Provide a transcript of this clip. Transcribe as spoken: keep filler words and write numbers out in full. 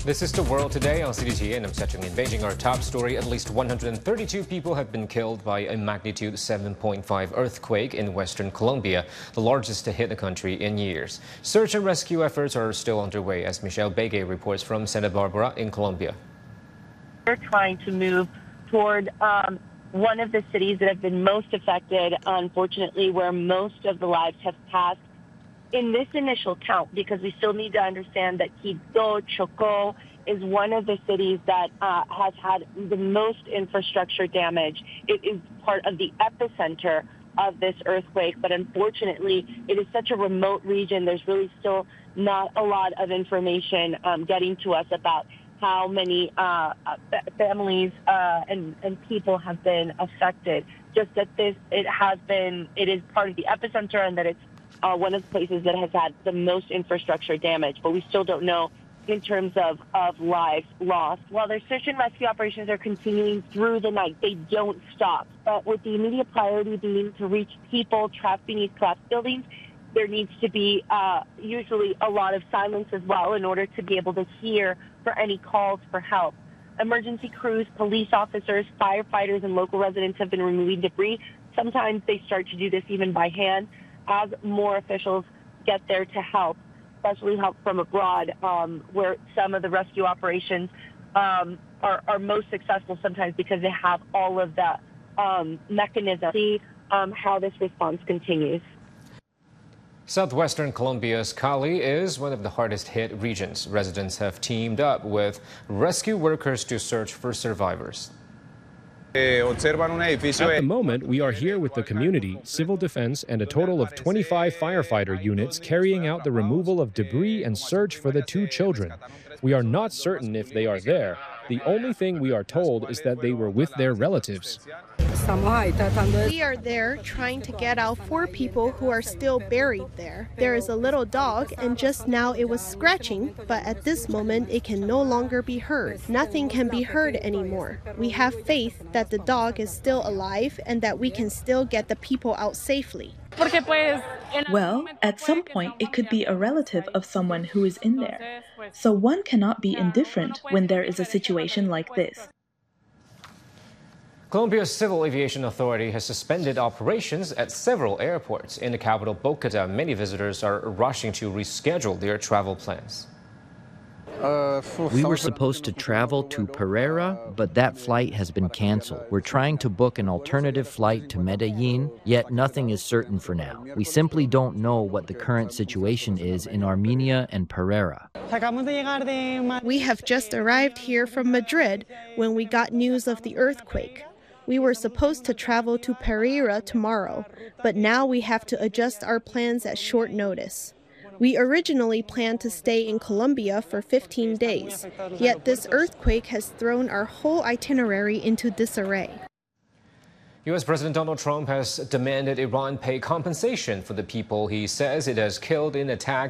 This is The World Today on C G T N, and I'm Sechung in Beijing. Our top story, at least one hundred thirty-two people have been killed by a magnitude seven point five earthquake in western Colombia, the largest to hit the country in years. Search and rescue efforts are still underway, as Michelle Begay reports from Santa Barbara in Colombia. We're trying to move toward um, one of the cities that have been most affected, unfortunately, where most of the lives have passed. In this initial count, because we still need to understand that Quito, Chocó is one of the cities that uh, has had the most infrastructure damage. It is part of the epicenter of this earthquake, but unfortunately, it is such a remote region. There's really still not a lot of information um, getting to us about how many uh, families uh, and, and people have been affected. Just that this, it has been, it is part of the epicenter, and that it's Uh, one of the places that has had the most infrastructure damage, but we still don't know in terms of, of lives lost. While their search and rescue operations are continuing through the night, they don't stop. But with the immediate priority being to reach people trapped beneath collapsed buildings, there needs to be uh, usually a lot of silence as well in order to be able to hear for any calls for help. Emergency crews, police officers, firefighters, and local residents have been removing debris. Sometimes they start to do this even by hand, as more officials get there to help, especially help from abroad, um, where some of the rescue operations um, are, are most successful sometimes because they have all of the um, mechanisms. See um, how this response continues. Southwestern Colombia's Cali is one of the hardest hit regions. Residents have teamed up with rescue workers to search for survivors. At the moment, we are here with the community, civil defense, and a total of twenty-five firefighter units carrying out the removal of debris and search for the two children. We are not certain if they are there. The only thing we are told is that they were with their relatives. We are there trying to get out four people who are still buried there. There is a little dog, and just now it was scratching, but at this moment it can no longer be heard. Nothing can be heard anymore. We have faith that the dog is still alive and that we can still get the people out safely. Well, at some point it could be a relative of someone who is in there. So one cannot be indifferent when there is a situation like this. Colombia's Civil Aviation Authority has suspended operations at several airports. In the capital, Bogota, many visitors are rushing to reschedule their travel plans. We were supposed to travel to Pereira, but that flight has been canceled. We're trying to book an alternative flight to Medellin, yet nothing is certain for now. We simply don't know what the current situation is in Armenia and Pereira. We have just arrived here from Madrid when we got news of the earthquake. We were supposed to travel to Pereira tomorrow, but now we have to adjust our plans at short notice. We originally planned to stay in Colombia for fifteen days, yet this earthquake has thrown our whole itinerary into disarray. U S President Donald Trump has demanded Iran pay compensation for the people he says it has killed in attacks